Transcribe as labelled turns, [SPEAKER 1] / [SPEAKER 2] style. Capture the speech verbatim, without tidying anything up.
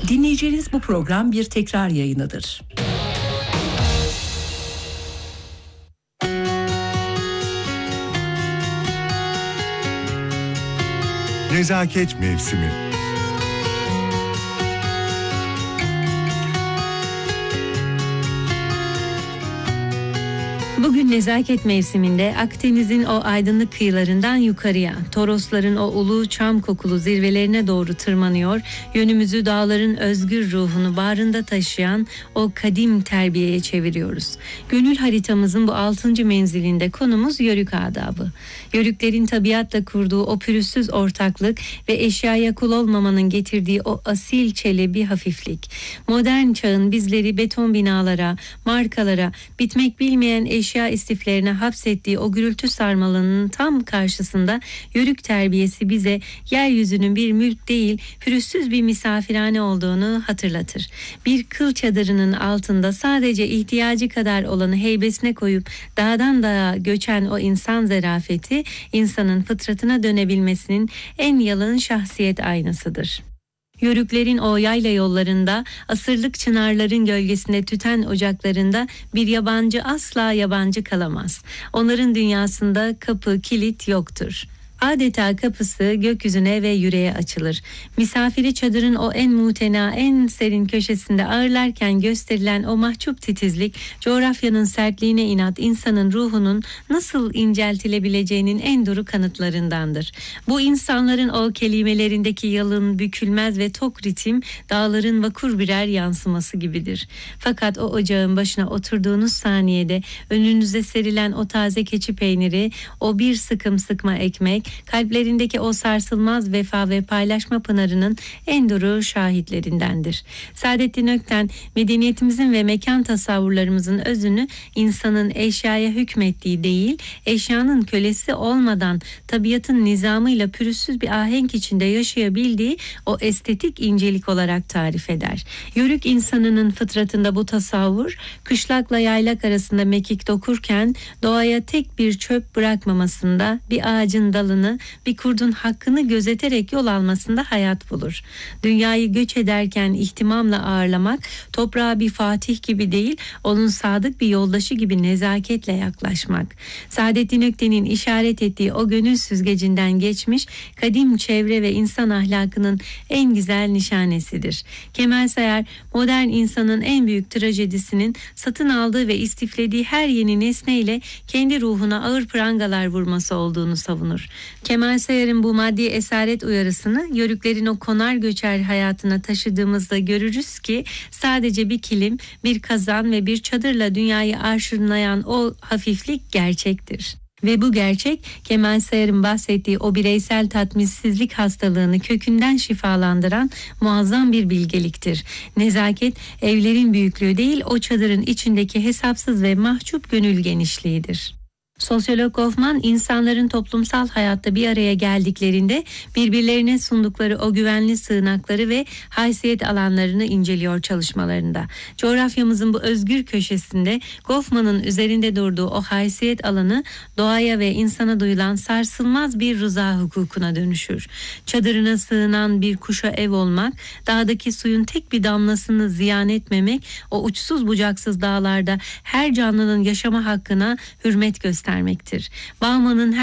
[SPEAKER 1] Dinleyeceğiniz bu program bir tekrar yayınıdır.
[SPEAKER 2] Nezaket mevsimi.
[SPEAKER 3] Bugün nezaket mevsiminde Akdeniz'in o aydınlık kıyılarından yukarıya, Torosların o ulu çam kokulu zirvelerine doğru tırmanıyor, yönümüzü dağların özgür ruhunu bağrında taşıyan o kadim terbiyeye çeviriyoruz. Gönül haritamızın bu altıncı menzilinde konumuz yörük adabı. Yörüklerin tabiatla kurduğu o pürüzsüz ortaklık ve eşyaya kul olmamanın getirdiği o asil çelebi hafiflik. Modern çağın bizleri beton binalara, markalara, bitmek bilmeyen eşya eşya istiflerine hapsettiği o gürültü sarmalının tam karşısında yörük terbiyesi bize yeryüzünün bir mülk değil, pürüzsüz bir misafirhane olduğunu hatırlatır. Bir kıl çadırının altında sadece ihtiyacı kadar olanı heybesine koyup dağdan dağa göçen o insan zerafeti, insanın fıtratına dönebilmesinin en yalın şahsiyet aynasıdır. Yörüklerin o yayla yollarında, asırlık çınarların gölgesinde tüten ocaklarında bir yabancı asla yabancı kalamaz. Onların dünyasında kapı, kilit yoktur. Adeta kapısı gökyüzüne ve yüreğe açılır. Misafiri çadırın o en mutena, en serin köşesinde ağırlarken gösterilen o mahcup titizlik, coğrafyanın sertliğine inat insanın ruhunun nasıl inceltilebileceğinin en duru kanıtlarındandır. Bu insanların o kelimelerindeki yalın, bükülmez ve tok ritim, dağların vakur birer yansıması gibidir. Fakat o ocağın başına oturduğunuz saniyede önünüze serilen o taze keçi peyniri, o bir sıkım sıkma ekmek, kalplerindeki o sarsılmaz vefa ve paylaşma pınarının en duru şahitlerindendir. Saadettin Ökten, medeniyetimizin ve mekan tasavvurlarımızın özünü insanın eşyaya hükmettiği değil, eşyanın kölesi olmadan tabiatın nizamıyla pürüzsüz bir ahenk içinde yaşayabildiği o estetik incelik olarak tarif eder. Yörük insanının fıtratında bu tasavvur, kışlakla yaylak arasında mekik dokurken doğaya tek bir çöp bırakmamasında, bir ağacın dalını, bir kurdun hakkını gözeterek yol almasında hayat bulur. Dünyayı göç ederken ihtimamla ağırlamak, toprağa bir fatih gibi değil, onun sadık bir yoldaşı gibi nezaketle yaklaşmak. Saadettin Ökten'in işaret ettiği o gönül süzgecinden geçmiş, kadim çevre ve insan ahlakının en güzel nişanesidir. Kemal Sayar, modern insanın en büyük trajedisinin satın aldığı ve istiflediği her yeni nesneyle kendi ruhuna ağır prangalar vurması olduğunu savunur. Kemal Sayar'ın bu maddi esaret uyarısını yörüklerin o konar göçer hayatına taşıdığımızda görürüz ki sadece bir kilim, bir kazan ve bir çadırla dünyayı arşınlayan o hafiflik gerçektir. Ve bu gerçek Kemal Sayar'ın bahsettiği o bireysel tatminsizlik hastalığını kökünden şifalandıran muazzam bir bilgeliktir. Nezaket evlerin büyüklüğü değil, o çadırın içindeki hesapsız ve mahcup gönül genişliğidir. Sosyolog Goffman, insanların toplumsal hayatta bir araya geldiklerinde birbirlerine sundukları o güvenli sığınakları ve haysiyet alanlarını inceliyor çalışmalarında. Coğrafyamızın bu özgür köşesinde Goffman'ın üzerinde durduğu o haysiyet alanı doğaya ve insana duyulan sarsılmaz bir rıza hukukuna dönüşür. Çadırına sığınan bir kuşa ev olmak, dağdaki suyun tek bir damlasını ziyan etmemek, o uçsuz bucaksız dağlarda her canlının yaşama hakkına hürmet göstermektir. Bauman'ın her